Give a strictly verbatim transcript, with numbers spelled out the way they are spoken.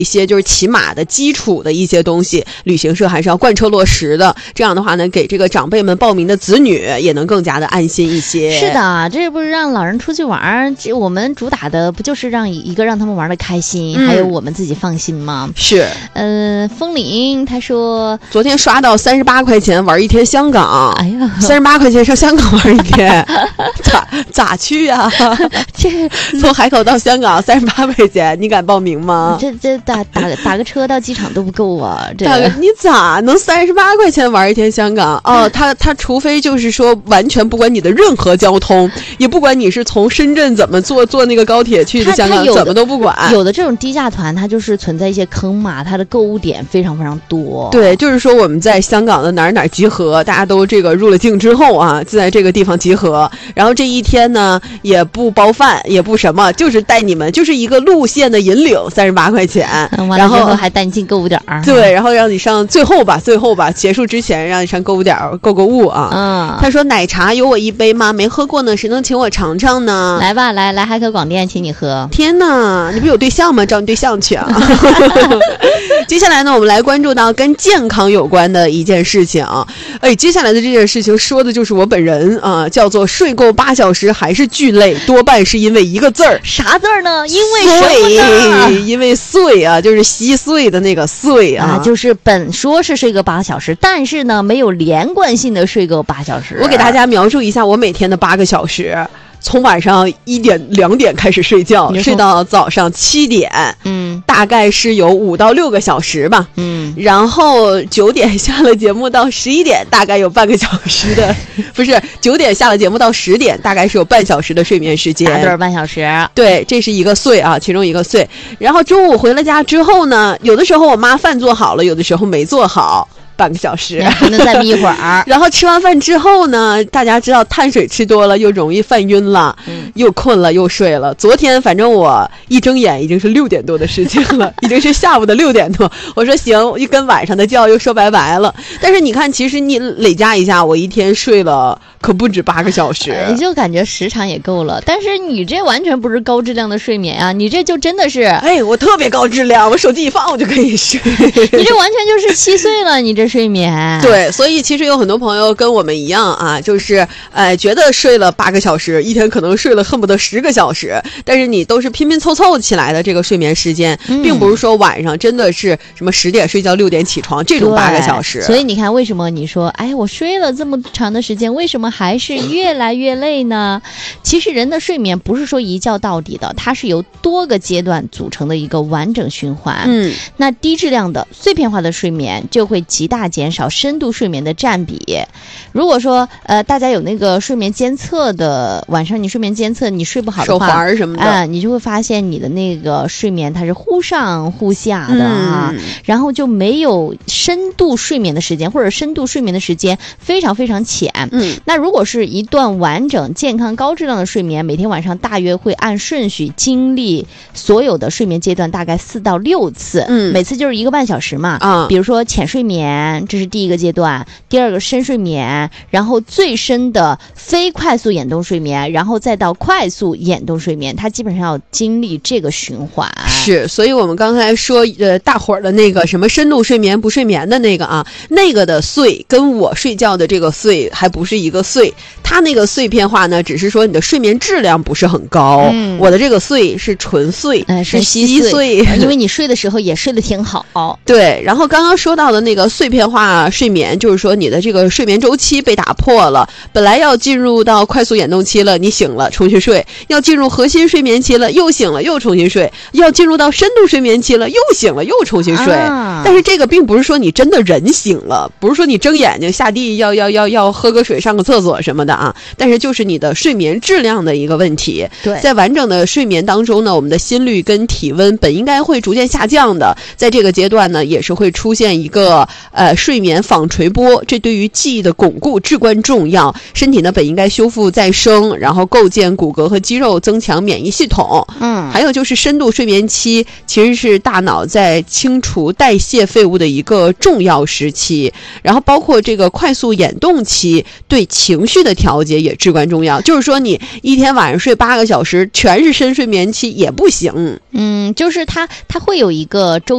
一些就是起码的基础的一些东西，旅行社还是要贯彻落实的。这样的话呢，给这个长辈们报名的子女也能更加的安心一些。 是的，这不是让老人出去玩，这我们主打的不就是让一个让他们玩的开心，嗯、还有我们自己放心吗？ 是。 呃，风铃他说昨天刷到三十八块钱玩一天香港，哎呀，三十八块钱上香港玩一天，咋咋去啊？这从海口到香港三十八块钱，你敢报名吗？ 这这打打打个车到机场都不够啊！这大哥，你咋能三十八块钱玩一天香港？哦，他他除非就是说完全不管你的任何交通，也不管你是从深圳怎么坐坐那个高铁去的香港，怎么都不管。 有的这种低价团，它就是存在一些坑嘛，它的购物点非常非常多。 对，就是说我们在香港的哪儿哪儿集合，大家都这个入了境之后啊，就在这个地方集合，然后这一天呢也不包饭，也不什么，就是带你们，就是一个路线的引领，三十八块钱， 嗯、然后还带你进购物点儿。 对，然后让你上最后吧，最后吧，结束之前让你上购物点儿购购物啊。嗯，他说奶茶有我一杯吗？没喝过呢，谁能请我尝尝呢？ 来吧，来来海口广电，请你喝。 天哪，你不有对象吗？找你对象去啊！接下来呢，我们来关注到跟健康有关的一件事情。哎，接下来的这件事情说的就是我本人啊，叫做睡够八小时还是巨累，多半是因为一个字儿， 啥字儿呢？因为什么呢？ 因为碎啊，就是稀碎的那个碎啊， 啊就是本说是睡个八小时，但是呢没有连贯性的睡够八小时。 我给大家描述一下我每天的八个小时。从晚上一点两点开始睡觉，睡到早上七点，嗯，大概是有五到六个小时吧，嗯，然后九点下了节目到十一点，大概有半个小时的，不是九点下了节目到十点，大概是有半小时的睡眠时间， 打盹半小时， 对，这是一个岁啊，其中一个岁。然后中午回了家之后呢，有的时候我妈饭做好了，有的时候没做好。半个小时， 还能再眯一会儿。 然后吃完饭之后呢，大家知道碳水吃多了又容易犯晕了，嗯，又困了又睡了。昨天反正我一睁眼已经是六点多的事情了，已经是下午的六点多。我说行，一跟晚上的觉又说拜拜了。但是你看，其实你累加一下，我一天睡了可不止八个小时， 你就感觉时长也够了。但是你这完全不是高质量的睡眠啊，你这就真的是， 哎，我特别高质量，我手机一放我就可以睡。 你这完全就是稀碎了，你这睡眠。 对，所以其实有很多朋友跟我们一样啊，就是呃觉得睡了八个小时，一天可能睡了恨不得十个小时，但是你都是拼拼凑凑起来的这个睡眠时间，嗯、并不是说晚上真的是什么十点睡觉六点起床这种八个小时。 所以你看，为什么你说哎我睡了这么长的时间，为什么还是越来越累呢？其实人的睡眠不是说一觉到底的，它是由多个阶段组成的一个完整循环。嗯，那低质量的碎片化的睡眠就会极大减少深度睡眠的占比。如果说呃大家有那个睡眠监测的，晚上你睡眠监测你睡不好的话， 手环什么的， 啊、呃，你就会发现你的那个睡眠它是忽上忽下的啊，嗯、然后就没有深度睡眠的时间，或者深度睡眠的时间非常非常浅。嗯，那如果是一段完整健康高质量的睡眠，每天晚上大约会按顺序经历所有的睡眠阶段，大概四到六次，嗯，每次就是一个半小时嘛。啊，比如说浅睡眠，这是第一个阶段，第二个深睡眠，然后最深的非快速眼动睡眠，然后再到快速眼动睡眠，它基本上要经历这个循环。 是，所以我们刚才说呃大伙儿的那个什么深度睡眠不睡眠的那个啊，那个的碎跟我睡觉的这个碎还不是一个碎，它那个碎片化呢只是说你的睡眠质量不是很高，嗯、我的这个碎是纯碎， 呃、是稀碎， 因为你睡的时候也睡得挺好。 对，然后刚刚说到的那个碎片化睡眠，就是说你的这个睡眠周期被打破了，本来要进入到快速眼动期了，你醒了重新睡，要进入核心睡眠期了，又醒了又重新睡，要进入到深度睡眠期了，又醒了又重新睡。啊、但是这个并不是说你真的人醒了，不是说你睁眼睛下地要要要要喝个水上个厕所什么的啊，但是就是你的睡眠质量的一个问题。 对， 在完整的睡眠当中呢，我们的心率跟体温本应该会逐渐下降的，在这个阶段呢也是会出现一个呃睡眠纺锤波，这对于记忆的巩固至关重要。身体呢本应该修复再生，然后构建骨骼和肌肉，增强免疫系统。嗯，还有就是深度睡眠期其实是大脑在清除代谢废物的一个重要时期，然后包括这个快速眼动期对情绪的调节也至关重要。就是说你一天晚上睡八个小时全是深睡眠期也不行。 嗯，就是它它会有一个周